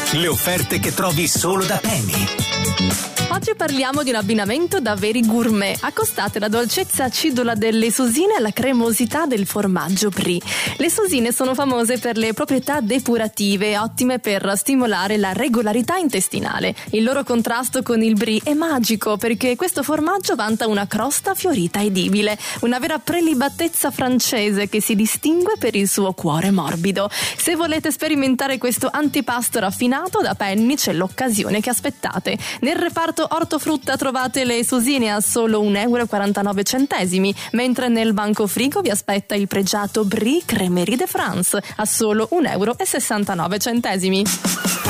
Le offerte che trovi solo da Penny. Oggi parliamo di un abbinamento da veri gourmet. Accostate la dolcezza acidola delle susine alla cremosità del formaggio brie. Le susine sono famose per le proprietà depurative, ottime per stimolare la regolarità intestinale. Il loro contrasto con il brie è magico perché questo formaggio vanta una crosta fiorita edibile, una vera prelibatezza francese che si distingue per il suo cuore morbido. Se volete sperimentare questo antipasto raffinato, da Penny c'è l'occasione che aspettate. Nel reparto ortofrutta trovate le susine a solo 1,49 €, mentre nel banco frigo vi aspetta il pregiato Brie Crèmerie de France a solo 1,69 €.